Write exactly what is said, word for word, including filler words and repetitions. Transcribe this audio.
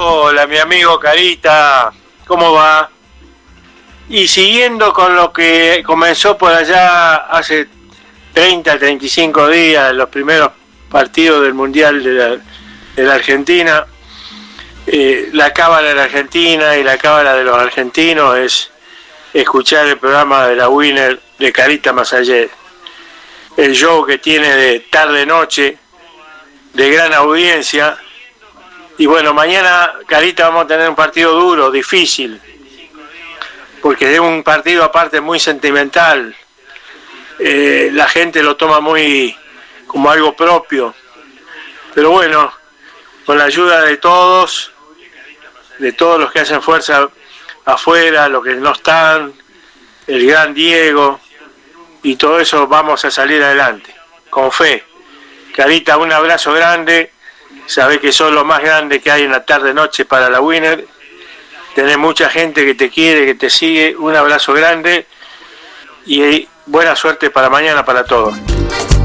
Hola, mi amigo Carita, ¿cómo va? Y siguiendo con lo que comenzó por allá hace treinta, treinta y cinco días, los primeros partidos del Mundial de la, de la Argentina, eh, la cábala de la Argentina y la cábala de los argentinos es escuchar el programa de la Winner de Carita Masayet, el show que tiene de tarde-noche, de gran audiencia. Y bueno, mañana, Carita, vamos a tener un partido duro, difícil, porque es un partido aparte muy sentimental. Eh, la gente lo toma muy como algo propio. Pero bueno, con la ayuda de todos, de todos los que hacen fuerza afuera, los que no están, el gran Diego, y todo eso, vamos a salir adelante, con fe. Carita, un abrazo grande. Sabés que sos lo más grande que hay en la tarde-noche para la Winner. Tenés mucha gente que te quiere, que te sigue. Un abrazo grande y buena suerte para mañana para todos.